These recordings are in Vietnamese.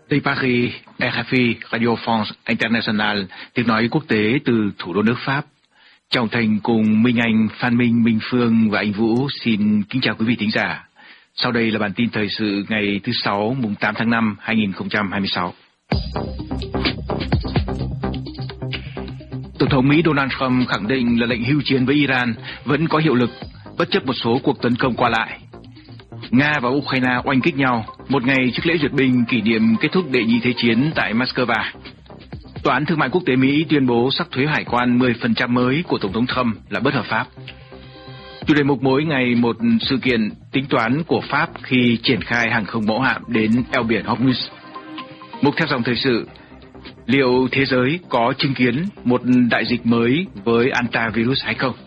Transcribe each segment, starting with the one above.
Từ Paris, RFI, Radio France International, tiếng nói quốc tế từ thủ đô nước Pháp. Trọng Thành cùng Minh Anh, Phan Minh, Minh Phương và anh Vũ xin kính chào quý vị thính giả. Sau đây là bản tin thời sự ngày thứ Sáu, mùng 8 tháng 5, 2026. Tổng thống Mỹ Donald Trump khẳng định là lệnh hưu chiến với Iran vẫn có hiệu lực, bất chấp một số cuộc tấn công qua lại. Nga và Ukraine oanh kích nhau một ngày trước lễ duyệt binh kỷ niệm kết thúc Đệ nhị Thế chiến tại Moscow. Tòa án Thương mại Quốc tế Mỹ tuyên bố sắc thuế hải quan 10% mới của Tổng thống Trump là bất hợp pháp. Chủ đề mục mỗi ngày một sự kiện tính toán của Pháp khi triển khai hàng không mẫu hạm đến eo biển Hormuz. Mục theo dòng thời sự: liệu thế giới có chứng kiến một đại dịch mới với antivirus hay không?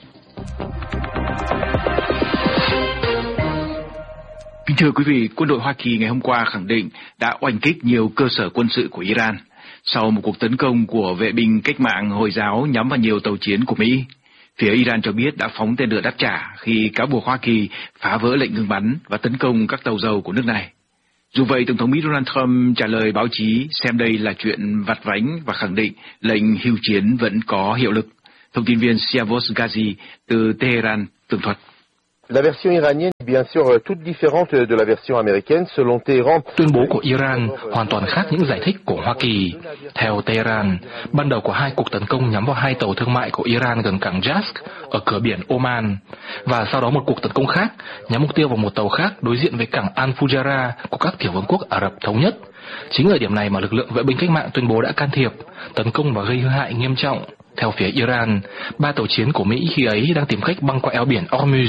Kính thưa quý vị, quân đội Hoa Kỳ ngày hôm qua khẳng định đã oanh kích nhiều cơ sở quân sự của Iran sau một cuộc tấn công của vệ binh cách mạng Hồi giáo nhắm vào nhiều tàu chiến của Mỹ. Phía Iran cho biết đã phóng tên lửa đáp trả khi cáo buộc Hoa Kỳ phá vỡ lệnh ngừng bắn và tấn công các tàu dầu của nước này. Dù vậy, Tổng thống Mỹ Donald Trump trả lời báo chí xem đây là chuyện vặt vãnh và khẳng định lệnh hưu chiến vẫn có hiệu lực. Thông tin viên Siavos Ghazi từ Tehran tường thuật. La version iranienne est bien sûr toute différente de la version américaine selon Tehran. Tuyên bố của Iran hoàn toàn khác những giải thích của Hoa Kỳ. Theo Tehran, ban đầu có hai cuộc tấn công nhắm vào hai tàu thương mại của Iran gần cảng Jask ở cửa biển Oman, và sau đó một cuộc tấn công khác nhắm mục tiêu vào một tàu khác đối diện với cảng Al-Fujara của các tiểu vương quốc Ả Rập Thống Nhất. Chính ở điểm này mà lực lượng vệ binh cách mạng tuyên bố đã can thiệp, tấn công và gây hư hại nghiêm trọng. Theo phía Iran, 3 tàu chiến của Mỹ khi ấy đang tìm cách băng qua eo biển Hormuz.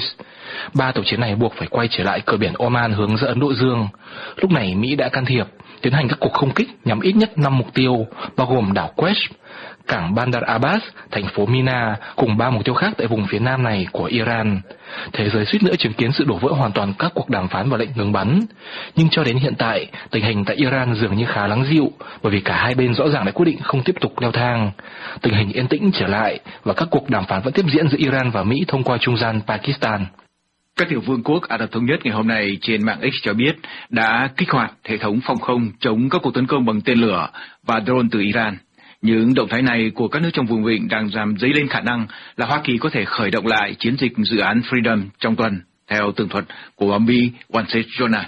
3 tàu chiến này buộc phải quay trở lại cửa biển Oman hướng ra Ấn Độ Dương. Lúc này Mỹ đã can thiệp, tiến hành các cuộc không kích nhắm ít nhất 5 mục tiêu, bao gồm đảo Quesh, cảng Bandar Abbas, thành phố Mina, cùng 3 mục tiêu khác tại vùng phía nam này của Iran. Thế giới suýt nữa chứng kiến sự đổ vỡ hoàn toàn các cuộc đàm phán và lệnh ngừng bắn. Nhưng cho đến hiện tại, tình hình tại Iran dường như khá lắng dịu, bởi vì cả hai bên rõ ràng đã quyết định không tiếp tục leo thang. Tình hình yên tĩnh trở lại và các cuộc đàm phán vẫn tiếp diễn giữa Iran và Mỹ thông qua trung gian Pakistan. Các tiểu vương quốc Ả Rập Thống Nhất ngày hôm nay trên mạng X cho biết đã kích hoạt hệ thống phòng không chống các cuộc tấn công bằng tên lửa và drone từ Iran. Những động thái này của các nước trong vùng vịnh đang làm dấy lên khả năng là Hoa Kỳ có thể khởi động lại chiến dịch dự án Freedom trong tuần, theo tường thuật của báo Mỹ Wall Street Journal.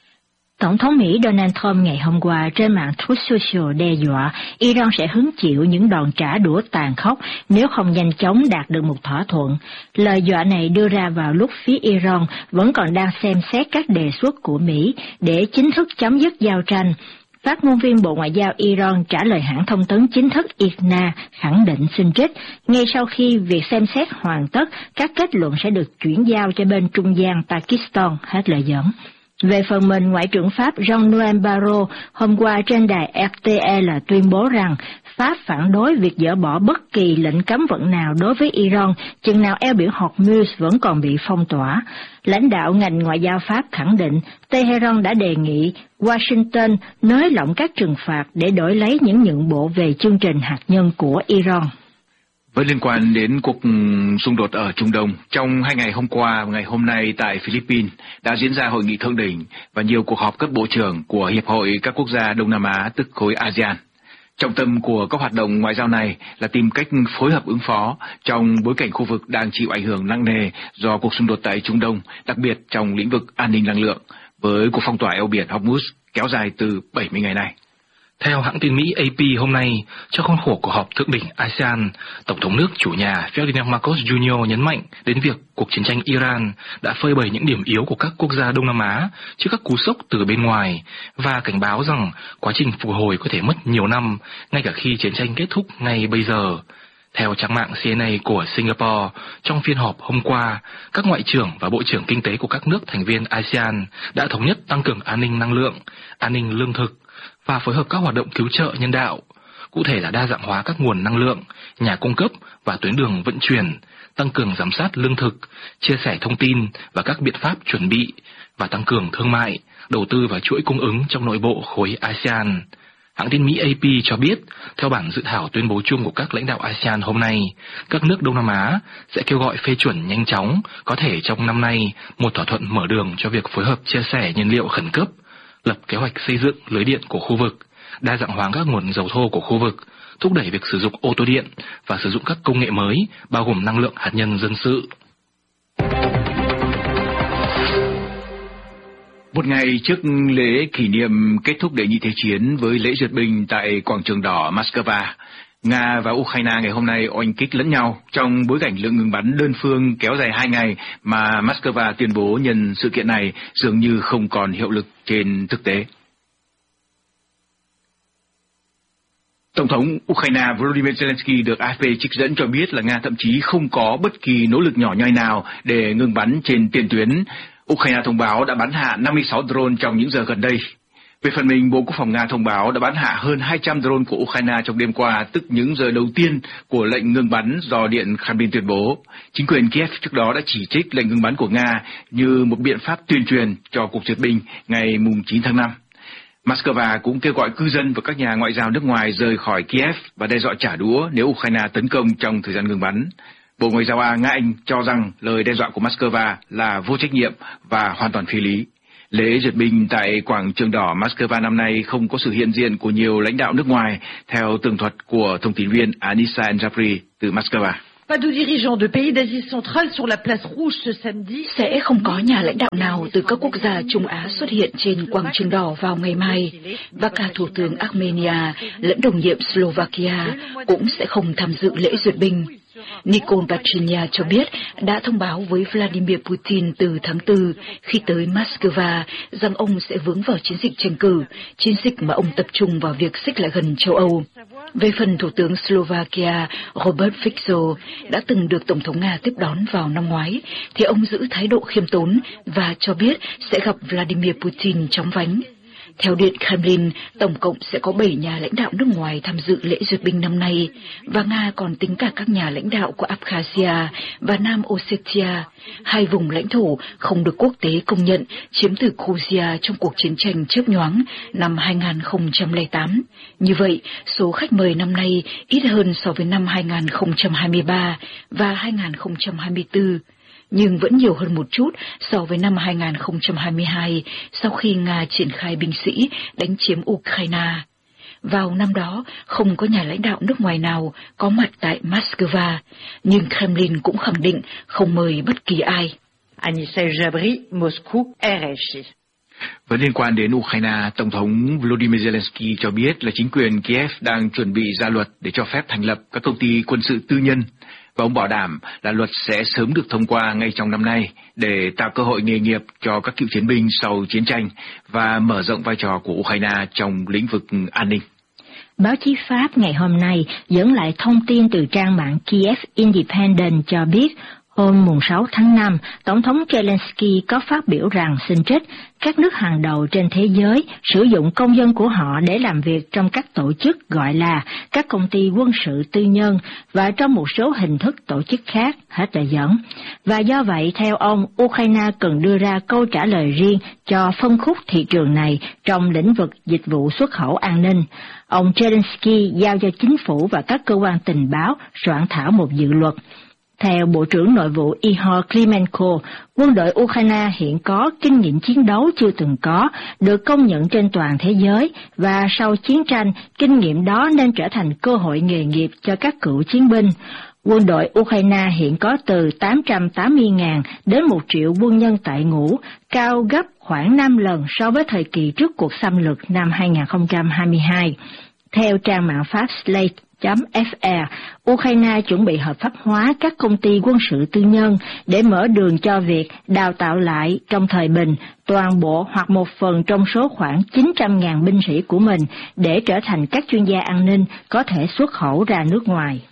Tổng thống Mỹ Donald Trump ngày hôm qua trên mạng Truth Social đe dọa Iran sẽ hứng chịu những đòn trả đũa tàn khốc nếu không nhanh chóng đạt được một thỏa thuận. Lời dọa này đưa ra vào lúc phía Iran vẫn còn đang xem xét các đề xuất của Mỹ để chính thức chấm dứt giao tranh. Phát ngôn viên Bộ Ngoại giao Iran trả lời hãng thông tấn chính thức ISNA khẳng định xin trích, ngay sau khi việc xem xét hoàn tất, các kết luận sẽ được chuyển giao cho bên trung gian Pakistan, hết lời dẫn. Về phần mình, Ngoại trưởng Pháp Jean-Noël Barrot hôm qua trên đài RTE là tuyên bố rằng Pháp phản đối việc dỡ bỏ bất kỳ lệnh cấm vận nào đối với Iran, chừng nào eo biển Hormuz vẫn còn bị phong tỏa. Lãnh đạo ngành ngoại giao Pháp khẳng định Tehran đã đề nghị Washington nới lỏng các trừng phạt để đổi lấy những nhượng bộ về chương trình hạt nhân của Iran. Với liên quan đến cuộc xung đột ở Trung Đông, trong 2 ngày hôm qua và ngày hôm nay tại Philippines đã diễn ra hội nghị thượng đỉnh và nhiều cuộc họp cấp bộ trưởng của Hiệp hội các quốc gia Đông Nam Á, tức khối ASEAN. Trọng tâm của các hoạt động ngoại giao này là tìm cách phối hợp ứng phó trong bối cảnh khu vực đang chịu ảnh hưởng nặng nề do cuộc xung đột tại Trung Đông, đặc biệt trong lĩnh vực an ninh năng lượng, với cuộc phong tỏa eo biển Hormuz kéo dài từ 70 ngày nay. Theo hãng tin Mỹ AP hôm nay, trong khuôn khổ cuộc họp thượng đỉnh ASEAN, Tổng thống nước chủ nhà Ferdinand Marcos Jr. nhấn mạnh đến việc cuộc chiến tranh Iran đã phơi bày những điểm yếu của các quốc gia Đông Nam Á trước các cú sốc từ bên ngoài và cảnh báo rằng quá trình phục hồi có thể mất nhiều năm, ngay cả khi chiến tranh kết thúc ngay bây giờ. Theo trang mạng CNA của Singapore, trong phiên họp hôm qua, các ngoại trưởng và bộ trưởng kinh tế của các nước thành viên ASEAN đã thống nhất tăng cường an ninh năng lượng, an ninh lương thực và phối hợp các hoạt động cứu trợ nhân đạo, cụ thể là đa dạng hóa các nguồn năng lượng, nhà cung cấp và tuyến đường vận chuyển, tăng cường giám sát lương thực, chia sẻ thông tin và các biện pháp chuẩn bị, và tăng cường thương mại, đầu tư vào chuỗi cung ứng trong nội bộ khối ASEAN. Hãng tin Mỹ AP cho biết, theo bản dự thảo tuyên bố chung của các lãnh đạo ASEAN hôm nay, các nước Đông Nam Á sẽ kêu gọi phê chuẩn nhanh chóng, có thể trong năm nay, một thỏa thuận mở đường cho việc phối hợp chia sẻ nhiên liệu khẩn cấp, lập kế hoạch xây dựng lưới điện của khu vực, đa dạng hóa các nguồn dầu thô của khu vực, thúc đẩy việc sử dụng ô tô điện và sử dụng các công nghệ mới, bao gồm năng lượng hạt nhân dân sự. Một ngày trước lễ kỷ niệm kết thúc đệ nhị thế chiến với lễ duyệt binh tại quảng trường đỏ Moscow, Nga và Ukraine ngày hôm nay oanh kích lẫn nhau trong bối cảnh lệnh ngừng bắn đơn phương kéo dài 2 ngày mà Moscow tuyên bố nhân sự kiện này dường như không còn hiệu lực trên thực tế. Tổng thống Ukraine Volodymyr Zelensky được AFP trích dẫn cho biết là Nga thậm chí không có bất kỳ nỗ lực nhỏ nhoi nào để ngừng bắn trên tiền tuyến. Ukraine thông báo đã bắn hạ 56 drone trong những giờ gần đây. Về phần mình, Bộ Quốc phòng Nga thông báo đã bắn hạ hơn 200 drone của Ukraine trong đêm qua, tức những giờ đầu tiên của lệnh ngừng bắn do Điện Kremlin tuyên bố. Chính quyền Kiev trước đó đã chỉ trích lệnh ngừng bắn của Nga như một biện pháp tuyên truyền cho cuộc duyệt binh ngày 9 tháng 5. Moscow cũng kêu gọi cư dân và các nhà ngoại giao nước ngoài rời khỏi Kiev và đe dọa trả đũa nếu Ukraine tấn công trong thời gian ngừng bắn. Bộ Ngoại giao Nga Anh cho rằng lời đe dọa của Moscow là vô trách nhiệm và hoàn toàn phi lý. Lễ duyệt binh tại quảng trường đỏ Moscow năm nay không có sự hiện diện của nhiều lãnh đạo nước ngoài, theo tường thuật của thông tin viên Anissa Anjapri từ Moscow. Sẽ không có nhà lãnh đạo nào từ các quốc gia Trung Á xuất hiện trên quảng trường đỏ vào ngày mai, và cả Thủ tướng Armenia lẫn đồng nhiệm Slovakia cũng sẽ không tham dự lễ duyệt binh. Nikol Pashinyan cho biết đã thông báo với Vladimir Putin từ tháng 4 khi tới Moscow rằng ông sẽ vướng vào chiến dịch tranh cử, chiến dịch mà ông tập trung vào việc xích lại gần châu Âu. Về phần Thủ tướng Slovakia Robert Fico đã từng được Tổng thống Nga tiếp đón vào năm ngoái, thì ông giữ thái độ khiêm tốn và cho biết sẽ gặp Vladimir Putin chóng vánh. Theo Điện Kremlin, tổng cộng sẽ có 7 nhà lãnh đạo nước ngoài tham dự lễ duyệt binh năm nay, và Nga còn tính cả các nhà lãnh đạo của Abkhazia và Nam Ossetia, hai vùng lãnh thổ không được quốc tế công nhận chiếm từ Georgia trong cuộc chiến tranh chớp nhoáng năm 2008. Như vậy, số khách mời năm nay ít hơn so với năm 2023 và 2024. Nhưng vẫn nhiều hơn một chút so với năm 2022 sau khi Nga triển khai binh sĩ đánh chiếm Ukraine. Vào năm đó, không có nhà lãnh đạo nước ngoài nào có mặt tại Moscow, nhưng Kremlin cũng khẳng định không mời bất kỳ ai. Anissa Anjapri, Moscou, RFI. Vẫn liên quan đến Ukraine, Tổng thống Volodymyr Zelensky cho biết là chính quyền Kiev đang chuẩn bị ra luật để cho phép thành lập các công ty quân sự tư nhân, và ông bảo đảm là luật sẽ sớm được thông qua ngay trong năm nay để tạo cơ hội nghề nghiệp cho các cựu chiến binh sau chiến tranh và mở rộng vai trò của Ukraine trong lĩnh vực an ninh. Báo chí Pháp ngày hôm nay dẫn lại thông tin từ trang mạng Kiev Independent cho biết hôm 6 tháng 5, Tổng thống Zelensky có phát biểu rằng xin trích các nước hàng đầu trên thế giới sử dụng công dân của họ để làm việc trong các tổ chức gọi là các công ty quân sự tư nhân và trong một số hình thức tổ chức khác, hết lời dẫn. Và do vậy, theo ông, Ukraine cần đưa ra câu trả lời riêng cho phân khúc thị trường này trong lĩnh vực dịch vụ xuất khẩu an ninh. Ông Zelensky giao cho chính phủ và các cơ quan tình báo soạn thảo một dự luật. Theo Bộ trưởng Nội vụ Ihor Klimenko, quân đội Ukraine hiện có kinh nghiệm chiến đấu chưa từng có, được công nhận trên toàn thế giới, và sau chiến tranh, kinh nghiệm đó nên trở thành cơ hội nghề nghiệp cho các cựu chiến binh. Quân đội Ukraine hiện có từ 880.000 đến 1 triệu quân nhân tại ngũ, cao gấp khoảng 5 lần so với thời kỳ trước cuộc xâm lược năm 2022. Theo trang mạng Pháp Slate.fr, Ukraine chuẩn bị hợp pháp hóa các công ty quân sự tư nhân để mở đường cho việc đào tạo lại trong thời bình toàn bộ hoặc một phần trong số khoảng 900.000 binh sĩ của mình để trở thành các chuyên gia an ninh có thể xuất khẩu ra nước ngoài.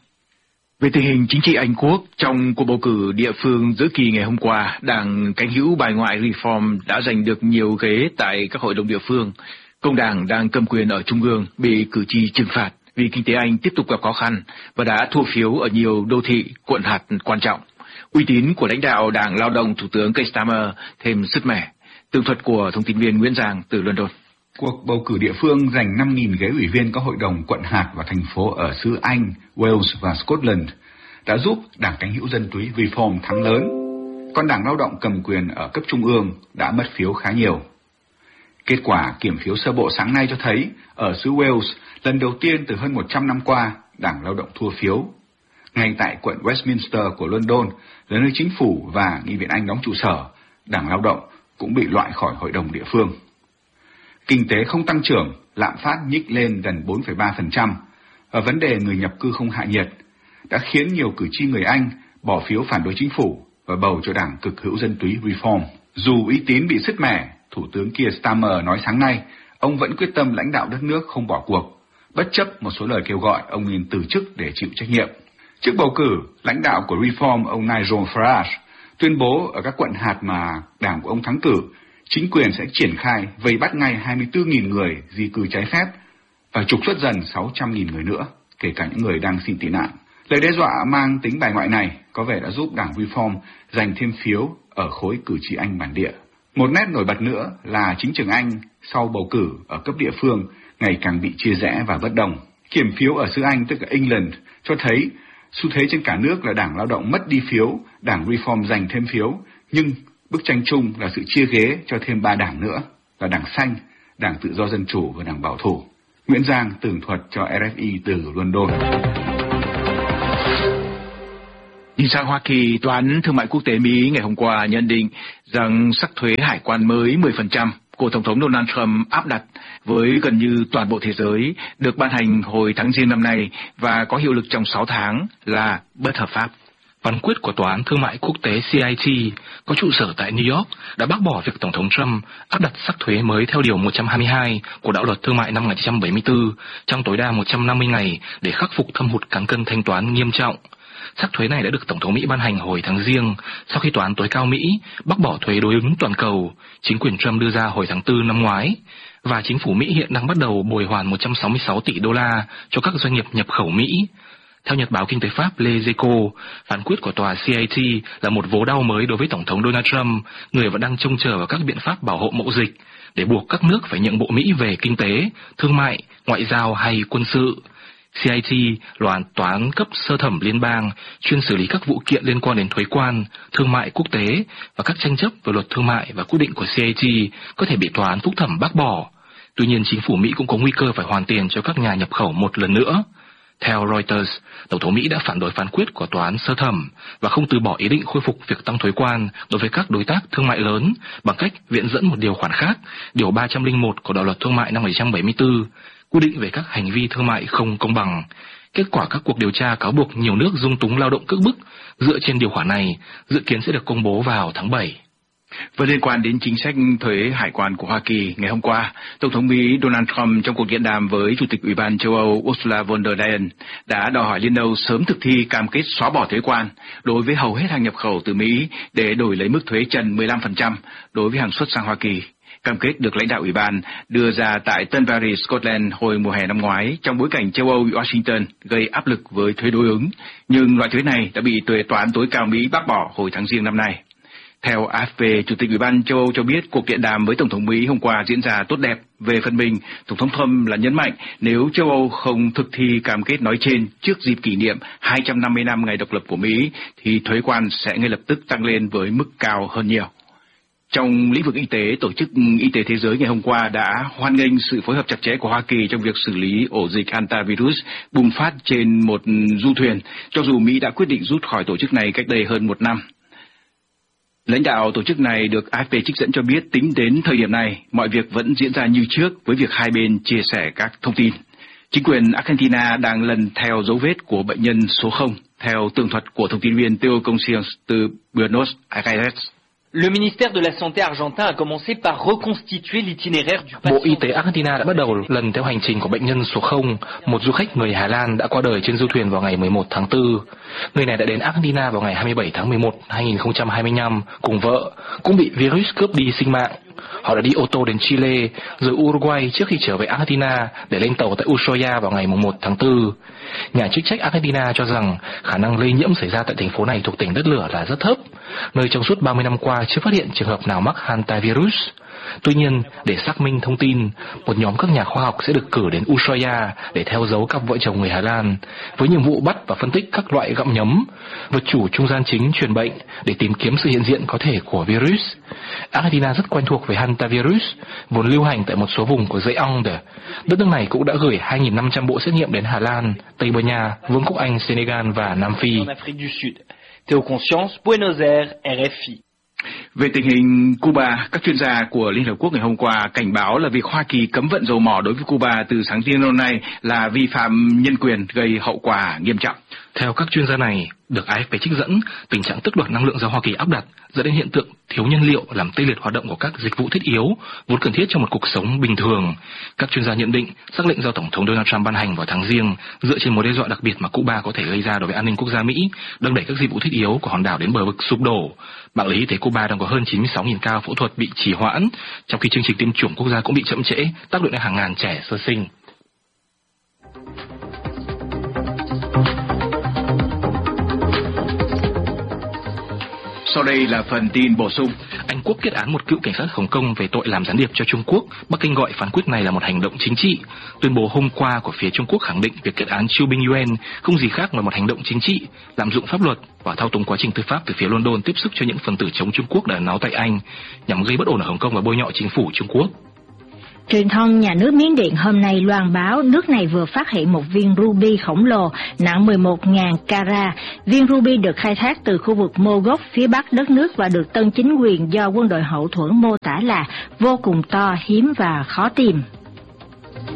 Về tình hình chính trị Anh Quốc, trong cuộc bầu cử địa phương giữa kỳ ngày hôm qua, đảng cánh hữu bài ngoại Reform đã giành được nhiều ghế tại các hội đồng địa phương. Công đảng đang cầm quyền ở Trung ương bị cử tri trừng phạt vì kinh tế Anh tiếp tục gặp khó khăn và đã thua phiếu ở nhiều đô thị, quận hạt quan trọng. Uy tín của lãnh đạo Đảng Lao động Thủ tướng Keir Starmer thêm sứt mẻ. Tường thuật của thông tin viên Nguyễn Giang từ London. Cuộc bầu cử địa phương giành 5.000 ghế ủy viên các hội đồng quận hạt và thành phố ở xứ Anh, Wales và Scotland đã giúp đảng cánh hữu dân túy Reform thắng lớn, còn đảng lao động cầm quyền ở cấp trung ương đã mất phiếu khá nhiều. Kết quả kiểm phiếu sơ bộ sáng nay cho thấy, ở xứ Wales, lần đầu tiên từ hơn 100 năm qua, Đảng Lao động thua phiếu. Ngay tại quận Westminster của London, là nơi chính phủ và Nghị viện Anh đóng trụ sở, Đảng Lao động cũng bị loại khỏi hội đồng địa phương. Kinh tế không tăng trưởng, lạm phát nhích lên gần 4,3%, và vấn đề người nhập cư không hạ nhiệt đã khiến nhiều cử tri người Anh bỏ phiếu phản đối chính phủ và bầu cho đảng cực hữu dân túy Reform. Dù uy tín bị sứt mẻ, Thủ tướng Keir Starmer nói sáng nay, ông vẫn quyết tâm lãnh đạo đất nước không bỏ cuộc, bất chấp một số lời kêu gọi ông nên từ chức để chịu trách nhiệm. Trước bầu cử, lãnh đạo của Reform, ông Nigel Farage, tuyên bố ở các quận hạt mà đảng của ông thắng cử, chính quyền sẽ triển khai vây bắt ngay 24.000 người di cư trái phép và trục xuất dần 600.000 người nữa, kể cả những người đang xin tị nạn. Lời đe dọa mang tính bài ngoại này có vẻ đã giúp đảng Reform giành thêm phiếu ở khối cử tri Anh bản địa. Một nét nổi bật nữa là chính trường Anh sau bầu cử ở cấp địa phương ngày càng bị chia rẽ và bất đồng. Kiểm phiếu ở xứ Anh, tức là England, cho thấy xu thế trên cả nước là đảng Lao động mất đi phiếu, đảng Reform giành thêm phiếu, nhưng bức tranh chung là sự chia ghế cho thêm 3 đảng nữa, là Đảng Xanh, Đảng Tự do Dân Chủ và Đảng Bảo Thủ. Nguyễn Giang tường thuật cho RFI từ London. Nhìn sang Hoa Kỳ, Tòa án Thương mại Quốc tế Mỹ ngày hôm qua nhận định rằng sắc thuế hải quan mới 10% của Tổng thống Donald Trump áp đặt với gần như toàn bộ thế giới được ban hành hồi tháng Giêng năm nay và có hiệu lực trong 6 tháng là bất hợp pháp. Phán quyết của Tòa án Thương mại Quốc tế CIT có trụ sở tại New York đã bác bỏ việc Tổng thống Trump áp đặt sắc thuế mới theo Điều 122 của Đạo luật Thương mại năm 1974 trong tối đa 150 ngày để khắc phục thâm hụt cán cân thanh toán nghiêm trọng. Sắc thuế này đã được Tổng thống Mỹ ban hành hồi tháng Giêng sau khi Tòa án tối cao Mỹ bác bỏ thuế đối ứng toàn cầu chính quyền Trump đưa ra hồi tháng 4 năm ngoái, và chính phủ Mỹ hiện đang bắt đầu bồi hoàn 166 tỷ đô la cho các doanh nghiệp nhập khẩu Mỹ. Theo Nhật báo Kinh tế Pháp Les Echos, phán quyết của tòa CIT là một vố đau mới đối với Tổng thống Donald Trump, người vẫn đang trông chờ vào các biện pháp bảo hộ mậu dịch để buộc các nước phải nhượng bộ Mỹ về kinh tế, thương mại, ngoại giao hay quân sự. CIT là tòa án cấp sơ thẩm liên bang chuyên xử lý các vụ kiện liên quan đến thuế quan, thương mại quốc tế và các tranh chấp về luật thương mại, và quyết định của CIT có thể bị tòa án phúc thẩm bác bỏ. Tuy nhiên, chính phủ Mỹ cũng có nguy cơ phải hoàn tiền cho các nhà nhập khẩu một lần nữa. Theo Reuters, Tổng thống Mỹ đã phản đối phán quyết của tòa án sơ thẩm và không từ bỏ ý định khôi phục việc tăng thuế quan đối với các đối tác thương mại lớn bằng cách viện dẫn một điều khoản khác, Điều 301 của Đạo luật Thương mại năm 1974, quy định về các hành vi thương mại không công bằng. Kết quả các cuộc điều tra cáo buộc nhiều nước dung túng lao động cưỡng bức dựa trên điều khoản này dự kiến sẽ được công bố vào tháng 7. Và liên quan đến chính sách thuế hải quan của Hoa Kỳ, ngày hôm qua, Tổng thống Mỹ Donald Trump trong cuộc điện đàm với Chủ tịch Ủy ban châu Âu Ursula von der Leyen đã đòi hỏi Liên Âu sớm thực thi cam kết xóa bỏ thuế quan đối với hầu hết hàng nhập khẩu từ Mỹ để đổi lấy mức thuế trần 15% đối với hàng xuất sang Hoa Kỳ. Cam kết được lãnh đạo Ủy ban đưa ra tại Tân Paris, Scotland hồi mùa hè năm ngoái trong bối cảnh châu Âu Washington gây áp lực với thuế đối ứng, nhưng loại thuế này đã bị Tòa án tối cao Mỹ bác bỏ hồi tháng Giêng năm nay. Theo AFP, Chủ tịch Ủy ban châu Âu cho biết cuộc điện đàm với Tổng thống Mỹ hôm qua diễn ra tốt đẹp. Về phần mình, Tổng thống Trump là nhấn mạnh nếu châu Âu không thực thi cam kết nói trên trước dịp kỷ niệm 250 năm ngày độc lập của Mỹ, thì thuế quan sẽ ngay lập tức tăng lên với mức cao hơn nhiều. Trong lĩnh vực y tế, Tổ chức Y tế Thế giới ngày hôm qua đã hoan nghênh sự phối hợp chặt chẽ của Hoa Kỳ trong việc xử lý ổ dịch hantavirus bùng phát trên một du thuyền, cho dù Mỹ đã quyết định rút khỏi tổ chức này cách đây hơn một năm. Lãnh đạo tổ chức này được AFP trích dẫn cho biết tính đến thời điểm này, mọi việc vẫn diễn ra như trước với việc hai bên chia sẻ các thông tin. Chính quyền Argentina đang lần theo dấu vết của bệnh nhân số 0, theo tường thuật của thông tin viên Theo Conscience từ Buenos Aires. Le ministère de la Santé argentin a commencé par reconstituer l'itinéraire du patient. Bộ Y tế Argentina đã bắt đầu lần theo hành trình của bệnh nhân số 0, một du khách người Hà Lan đã qua đời trên du thuyền vào ngày 11 tháng 4. Người này đã đến Argentina vào ngày 27 tháng 11, 2025 cùng vợ, cũng bị virus cướp đi sinh mạng. Họ đã đi ô tô đến Chile, rồi Uruguay trước khi trở về Argentina để lên tàu tại Ushuaia vào ngày 1 tháng 4. Nhà chức trách Argentina cho rằng khả năng lây nhiễm xảy ra tại thành phố này thuộc tỉnh đất lửa là rất thấp, nơi trong suốt 30 năm qua chưa phát hiện trường hợp nào mắc hantavirus. Tuy nhiên, để xác minh thông tin, một nhóm các nhà khoa học sẽ được cử đến Ushuaia để theo dấu cặp vợ chồng người Hà Lan, với nhiệm vụ bắt và phân tích các loại gặm nhấm, vật chủ trung gian chính truyền bệnh, để tìm kiếm sự hiện diện có thể của virus. Argentina rất quen thuộc với hantavirus, vốn lưu hành tại một số vùng của dãy Andes. Đất nước này cũng đã gửi 2.500 bộ xét nghiệm đến Hà Lan, Tây Ban Nha, Vương quốc Anh, Senegal và Nam Phi. Théo Conscience, Buenos Aires, RFI. Về tình hình Cuba, các chuyên gia của Liên Hợp Quốc ngày hôm qua cảnh báo là việc Hoa Kỳ cấm vận dầu mỏ đối với Cuba từ sáng tiên hôm nay là vi phạm nhân quyền gây hậu quả nghiêm trọng. Theo các chuyên gia này, được AFP trích dẫn, tình trạng tước đoạt năng lượng do Hoa Kỳ áp đặt dẫn đến hiện tượng thiếu nhiên liệu làm tê liệt hoạt động của các dịch vụ thiết yếu, vốn cần thiết cho một cuộc sống bình thường. Các chuyên gia nhận định, sắc lệnh do Tổng thống Donald Trump ban hành vào tháng Giêng dựa trên mối đe dọa đặc biệt mà Cuba có thể gây ra đối với an ninh quốc gia Mỹ, đang đẩy các dịch vụ thiết yếu của hòn đảo đến bờ vực sụp đổ. Mạng lưới y tế Cuba đang có hơn 96.000 ca phẫu thuật bị trì hoãn, trong khi chương trình tiêm chủng quốc gia cũng bị chậm trễ, tác động đến hàng ngàn trẻ sơ sinh. Sau đây là phần tin bổ sung. Anh Quốc kết án một cựu cảnh sát Hồng Kông về tội làm gián điệp cho Trung Quốc. Bắc Kinh gọi phán quyết này là một hành động chính trị. Tuyên bố hôm qua của phía Trung Quốc khẳng định việc kết án Chiu Bing-yuen không gì khác ngoài một hành động chính trị, lạm dụng pháp luật và thao túng quá trình tư pháp từ phía London tiếp sức cho những phần tử chống Trung Quốc đã náo tại Anh, nhằm gây bất ổn ở Hồng Kông và bôi nhọ chính phủ Trung Quốc. Truyền thông nhà nước Miến Điện hôm nay loan báo nước này vừa phát hiện một viên ruby khổng lồ nặng 11.000 carat. Viên ruby được khai thác từ khu vực Mogok phía bắc đất nước và được tân chính quyền do quân đội hậu thuẫn mô tả là vô cùng to, hiếm và khó tìm.